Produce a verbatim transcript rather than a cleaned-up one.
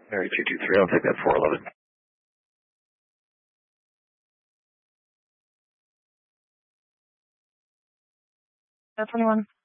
Mary two two three, I'll take that four eleven. twenty-one.